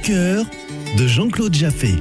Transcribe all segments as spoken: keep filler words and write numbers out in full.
cœur de Jean-Claude Jaffé.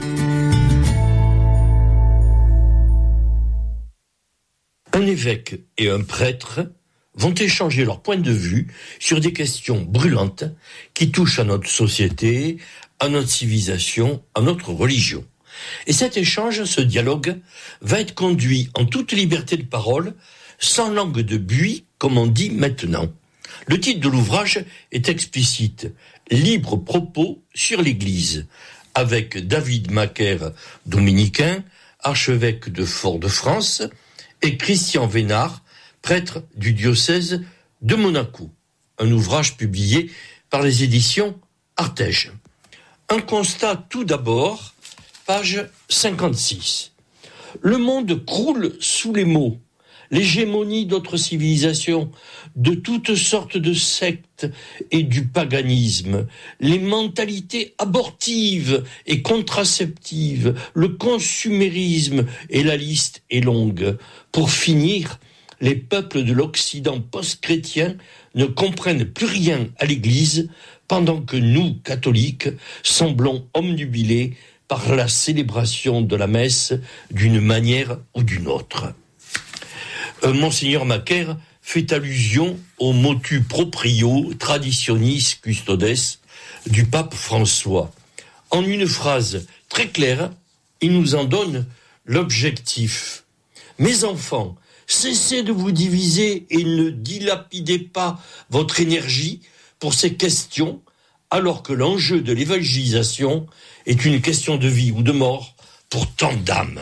Un évêque et un prêtre vont échanger leur point de vue sur des questions brûlantes qui touchent à notre société, à notre civilisation, à notre religion. Et cet échange, ce dialogue, va être conduit en toute liberté de parole, sans langue de buis, comme on dit maintenant. Le titre de l'ouvrage est explicite, « Libre propos sur l'Église », avec David Macaire, dominicain, archevêque de Fort-de-France, et Christian Vénard, prêtre du diocèse de Monaco. Un ouvrage publié par les éditions Artege. Un constat tout d'abord, page cinquante-six. Le monde croule sous les maux. L'hégémonie d'autres civilisations, de toutes sortes de sectes et du paganisme, les mentalités abortives et contraceptives, le consumérisme, et la liste est longue. Pour finir, les peuples de l'Occident post-chrétien ne comprennent plus rien à l'Église, pendant que nous, catholiques, semblons omnubilés par la célébration de la messe d'une manière ou d'une autre. Euh, Monseigneur Macaire fait allusion au motu proprio traditionis custodes du pape François. En une phrase très claire, il nous en donne l'objectif. Mes enfants, cessez de vous diviser et ne dilapidez pas votre énergie pour ces questions, alors que l'enjeu de l'évangélisation est une question de vie ou de mort pour tant d'âmes.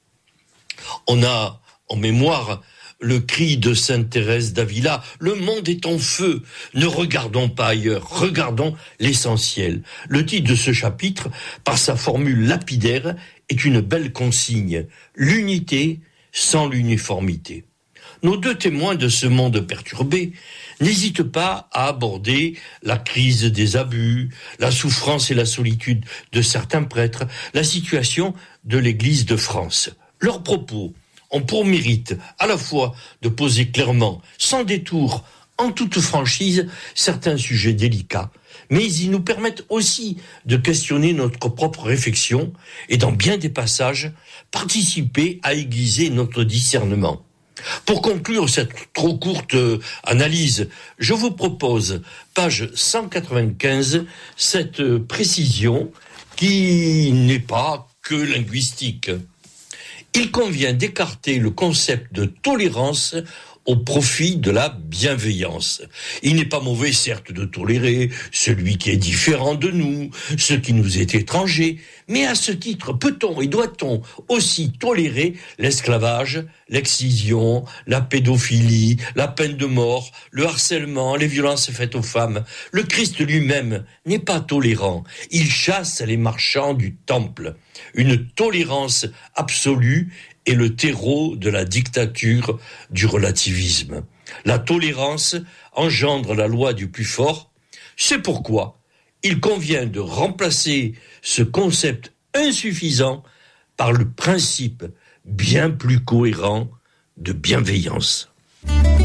On a en mémoire le cri de sainte Thérèse d'Avila, le monde est en feu, ne regardons pas ailleurs, regardons l'essentiel. Le titre de ce chapitre, par sa formule lapidaire, est une belle consigne, l'unité sans l'uniformité. Nos deux témoins de ce monde perturbé n'hésitent pas à aborder la crise des abus, la souffrance et la solitude de certains prêtres, la situation de l'Église de France. Leurs propos ont pour mérite à la fois de poser clairement, sans détour, en toute franchise, certains sujets délicats, mais ils nous permettent aussi de questionner notre propre réflexion et, dans bien des passages, participer à aiguiser notre discernement. Pour conclure cette trop courte analyse, je vous propose, page cent quatre-vingt-quinze, cette précision qui n'est pas que linguistique. Il convient d'écarter le concept de tolérance au profit de la bienveillance. Il n'est pas mauvais, certes, de tolérer celui qui est différent de nous, ce qui nous est étranger, mais à ce titre, peut-on et doit-on aussi tolérer l'esclavage, l'excision, la pédophilie, la peine de mort, le harcèlement, les violences faites aux femmes? Le Christ lui-même n'est pas tolérant. Il chasse les marchands du temple. Une tolérance absolue est le terreau de la dictature du relativisme. La tolérance engendre la loi du plus fort. C'est pourquoi il convient de remplacer ce concept insuffisant par le principe bien plus cohérent de bienveillance.